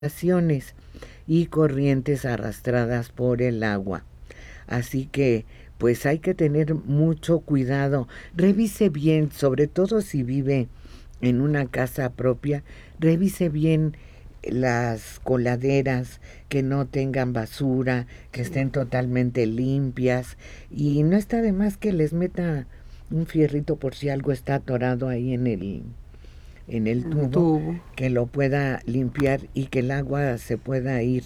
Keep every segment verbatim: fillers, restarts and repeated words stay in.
y corrientes arrastradas por el agua. Así que pues hay que tener mucho cuidado. Revise bien, sobre todo si vive en una casa propia, revise bien las coladeras, que no tengan basura, que estén totalmente limpias, y no está de más que les meta un fierrito por si algo está atorado ahí en el en el tubo, tubo, que lo pueda limpiar y que el agua se pueda ir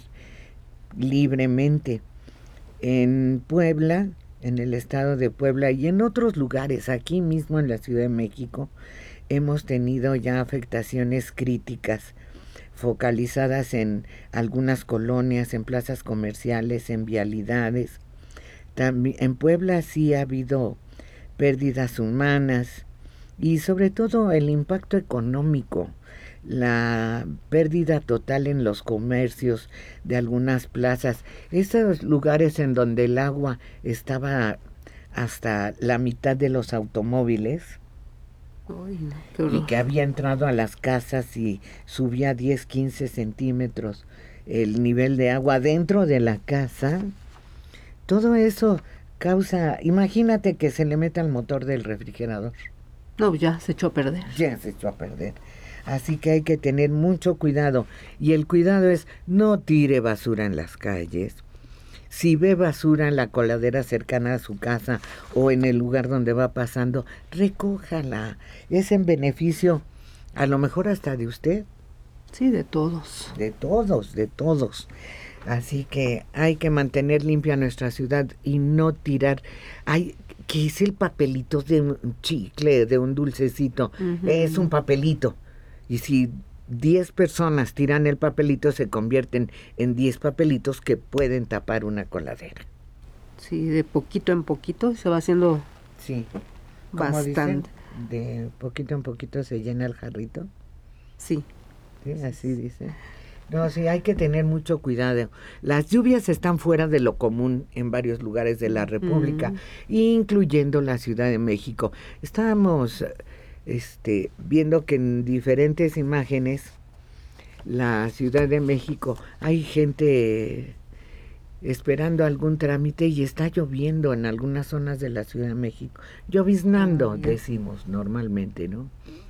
libremente. En Puebla, en el estado de Puebla y en otros lugares, aquí mismo en la Ciudad de México, hemos tenido ya afectaciones críticas focalizadas en algunas colonias, en plazas comerciales, en vialidades. También en Puebla sí ha habido pérdidas humanas y sobre todo el impacto económico, la pérdida total en los comercios de algunas plazas, esos lugares en donde el agua estaba hasta la mitad de los automóviles. Uy, no, y que había entrado a las casas y subía diez, quince centímetros el nivel de agua dentro de la casa. Todo eso causa, imagínate que se le meta al motor del refrigerador. No, ya se echó a perder. Ya se echó a perder. Así que hay que tener mucho cuidado. Y el cuidado es no tire basura en las calles. Si ve basura en la coladera cercana a su casa o en el lugar donde va pasando, recójala. Es en beneficio, a lo mejor hasta de usted. Sí, de todos. De todos, de todos. Así que hay que mantener limpia nuestra ciudad y no tirar. Hay, ¿qué es el papelito de un chicle, de un dulcecito? Uh-huh. Es un papelito. Y si diez personas tiran el papelito, se convierten en diez papelitos que pueden tapar una coladera. Sí, de poquito en poquito se va haciendo sí. bastante. Dicen, de poquito en poquito se llena el jarrito. Sí. Sí, así dice. No, sí, hay que tener mucho cuidado. Las lluvias están fuera de lo común en varios lugares de la República, mm. incluyendo la Ciudad de México. Estábamos este, viendo que en diferentes imágenes, la Ciudad de México, hay gente esperando algún trámite y está lloviendo en algunas zonas de la Ciudad de México. Lloviznando, oh, decimos normalmente, ¿no?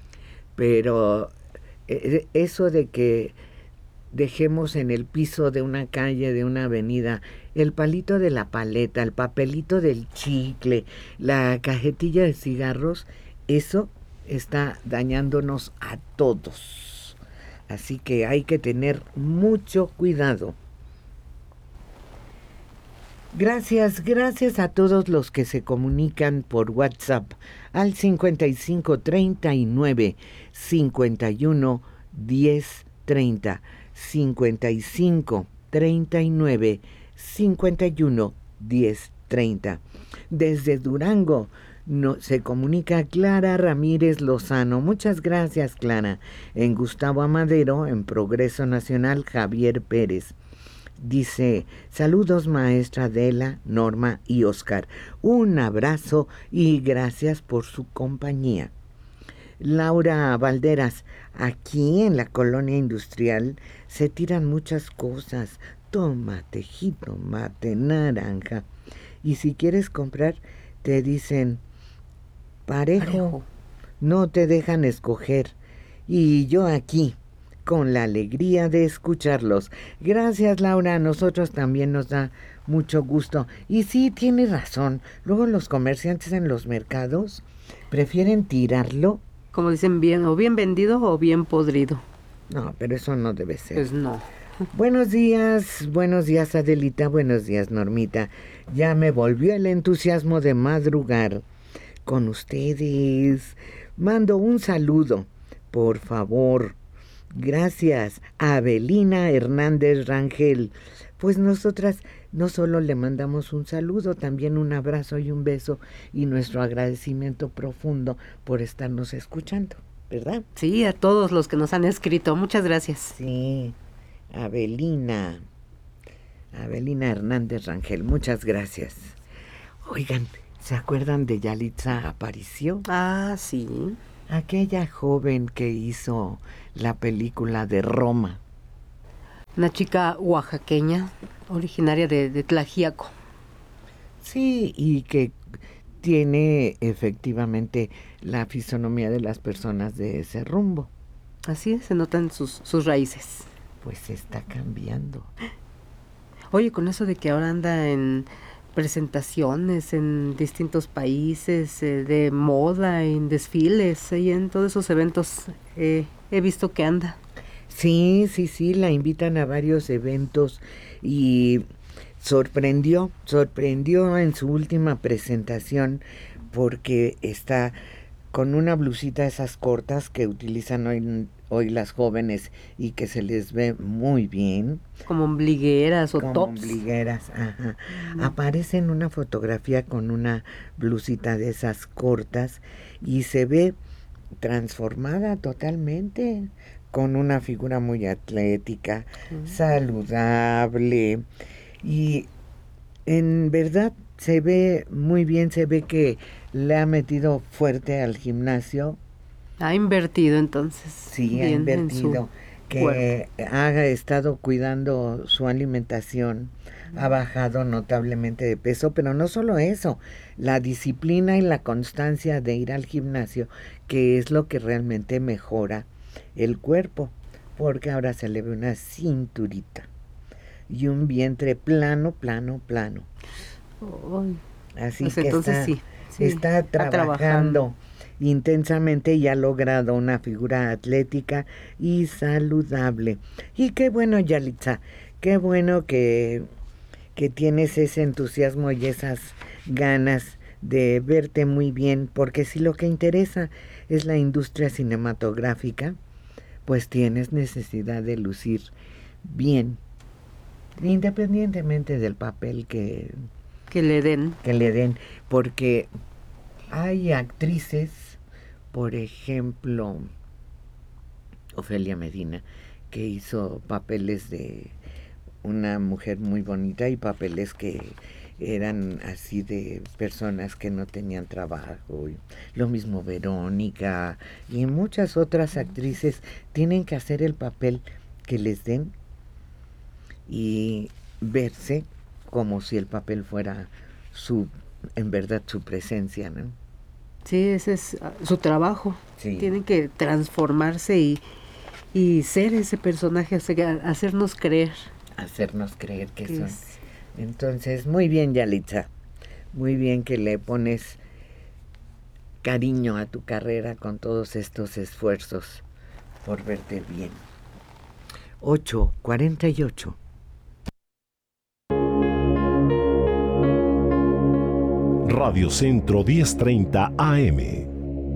Pero eh, eso de que dejemos en el piso de una calle, de una avenida, el palito de la paleta, el papelito del chicle, la cajetilla de cigarros, eso está dañándonos a todos. Así que hay que tener mucho cuidado. Gracias, gracias a todos los que se comunican por WhatsApp al cincuenta y cinco treinta y nueve cincuenta y uno diez treinta. cincuenta y cinco treinta y nueve cincuenta y uno diez treinta. Desde Durango no, se comunica Clara Ramírez Lozano. Muchas gracias, Clara. En Gustavo Amadero, en Progreso Nacional, Javier Pérez. Dice, saludos maestra Adela, Norma y Oscar. Un abrazo y gracias por su compañía. Laura Valderas, aquí en la colonia industrial se tiran muchas cosas, tomate, jitomate, naranja, y si quieres comprar te dicen parejo, parejo, no te dejan escoger, y yo aquí con la alegría de escucharlos. Gracias, Laura, a nosotros también nos da mucho gusto. Y sí, tienes razón, luego los comerciantes en los mercados prefieren tirarlo. Como dicen, bien o bien vendido o bien podrido. No, pero eso no debe ser. Pues no. Buenos días, buenos días Adelita, buenos días Normita. Ya me volvió el entusiasmo de madrugar con ustedes. Mando un saludo, por favor. Gracias a Abelina Hernández Rangel. Pues nosotras no solo le mandamos un saludo, también un abrazo y un beso y nuestro agradecimiento profundo por estarnos escuchando, ¿verdad? Sí, a todos los que nos han escrito, muchas gracias. Sí, Abelina, Abelina Hernández Rangel, muchas gracias. Oigan, ¿se acuerdan de Yalitza Aparicio? Ah, sí. Aquella joven que hizo la película de Roma. Una chica oaxaqueña, originaria de, de Tlaxiaco. Sí, y que tiene efectivamente la fisonomía de las personas de ese rumbo. Así es, se notan sus, sus raíces. Pues está cambiando. Oye, con eso de que ahora anda en presentaciones en distintos países, eh, de moda, en desfiles, y en todos esos eventos, eh, he visto que anda. Sí, sí, sí, la invitan a varios eventos y sorprendió, sorprendió en su última presentación porque está con una blusita de esas cortas que utilizan hoy, hoy las jóvenes y que se les ve muy bien. Como ombligueras o como tops. ombligueras, ajá. Mm. Aparece en una fotografía con una blusita de esas cortas y se ve transformada totalmente, con una figura muy atlética, mm. saludable, y en verdad se ve muy bien, se ve que le ha metido fuerte al gimnasio. Ha invertido entonces. Sí, bien ha invertido, que cuerpo. Ha estado cuidando su alimentación, mm. ha bajado notablemente de peso, pero no solo eso, la disciplina y la constancia de ir al gimnasio, que es lo que realmente mejora el cuerpo, porque ahora se le ve una cinturita y un vientre plano, plano, plano. Oh, Así pues que entonces está, sí, sí, está trabajando, trabajando intensamente y ha logrado una figura atlética y saludable. Y qué bueno, Yalitza, qué bueno que, que tienes ese entusiasmo y esas ganas de verte muy bien, porque si lo que interesa es la industria cinematográfica, pues tienes necesidad de lucir bien, independientemente del papel que, que le den. Que le den, porque hay actrices, por ejemplo, Ofelia Medina, que hizo papeles de una mujer muy bonita y papeles que eran así de personas que no tenían trabajo. Lo mismo Verónica y muchas otras actrices tienen que hacer el papel que les den y verse como si el papel fuera su, en verdad, su presencia, ¿no? Sí, ese es uh, su trabajo. Sí. Tienen que transformarse y, y ser ese personaje, hacernos creer. Hacernos creer que, que son. Es... Entonces, muy bien, Yalitza. Muy bien que le pones cariño a tu carrera con todos estos esfuerzos por verte bien. ocho cuarenta y ocho. Radio Centro diez treinta A M.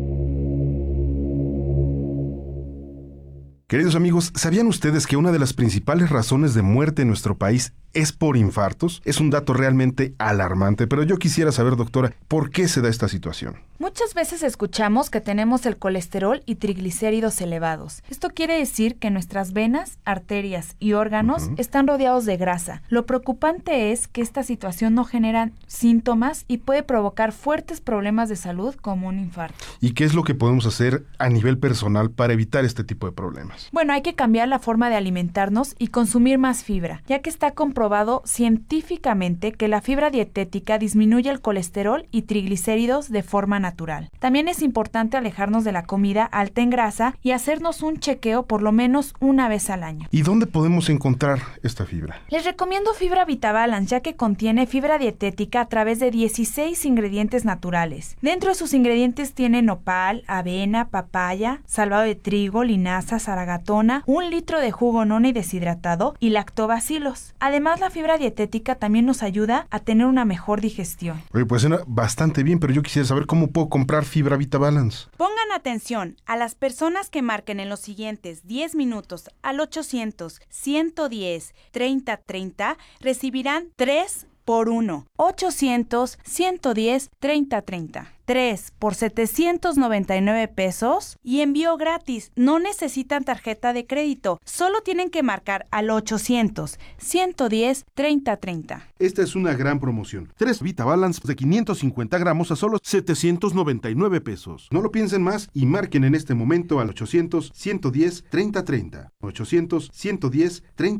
Queridos amigos, ¿sabían ustedes que una de las principales razones de muerte en nuestro país es por infartos? Es un dato realmente alarmante, pero yo quisiera saber, doctora, ¿por qué se da esta situación? Muchas veces escuchamos que tenemos el colesterol y triglicéridos elevados. Esto quiere decir que nuestras venas, arterias y órganos uh-huh. están rodeados de grasa. Lo preocupante es que esta situación no genera síntomas y puede provocar fuertes problemas de salud como un infarto. ¿Y qué es lo que podemos hacer a nivel personal para evitar este tipo de problemas? Bueno, hay que cambiar la forma de alimentarnos y consumir más fibra, ya que está comprobado científicamente que la fibra dietética disminuye el colesterol y triglicéridos de forma natural. Natural. También es importante alejarnos de la comida alta en grasa y hacernos un chequeo por lo menos una vez al año. ¿Y dónde podemos encontrar esta fibra? Les recomiendo Fibra VitaBalance, ya que contiene fibra dietética a través de dieciséis ingredientes naturales. Dentro de sus ingredientes tiene nopal, avena, papaya, salvado de trigo, linaza, zaragatona, un litro de jugo noni deshidratado y lactobacilos. Además, la fibra dietética también nos ayuda a tener una mejor digestión. Oye, pues suena bastante bien, pero yo quisiera saber cómo puedo comprar Fibra VitaBalance. Pongan atención a las personas que marquen en los siguientes diez minutos al ochocientos, ciento diez, treinta treinta, recibirán tres por uno. ochocientos, ciento diez, treinta treinta. tres por setecientos noventa y nueve pesos y envío gratis. No necesitan tarjeta de crédito. Solo tienen que marcar al ochocientos, ciento diez, treinta treinta. Esta es una gran promoción. tres VitaBalance de quinientos cincuenta gramos a solo setecientos noventa y nueve pesos. No lo piensen más y marquen en este momento al ochocientos, ciento diez, treinta treinta. ochocientos, ciento diez, treinta treinta.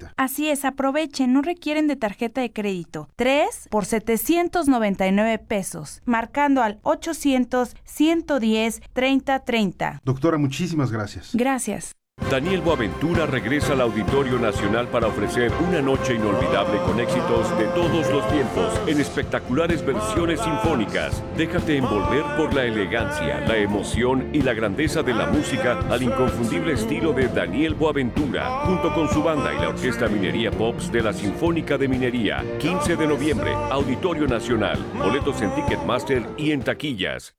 tienda. Así es, aprovechen, no requieren de tarjeta de crédito. Tres por setecientos noventa y nueve pesos, marcando al ochocientos, ciento diez, treinta treinta. Doctora, muchísimas gracias. Gracias. Daniel Boaventura regresa al Auditorio Nacional para ofrecer una noche inolvidable con éxitos de todos los tiempos en espectaculares versiones sinfónicas. Déjate envolver por la elegancia, la emoción y la grandeza de la música al inconfundible estilo de Daniel Boaventura, junto con su banda y la Orquesta Minería Pops de la Sinfónica de Minería. quince de noviembre, Auditorio Nacional. Boletos en Ticketmaster y en taquillas.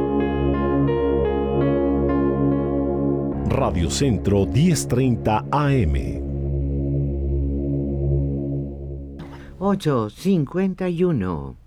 Radio Centro diez treinta A M. ocho cincuenta y uno.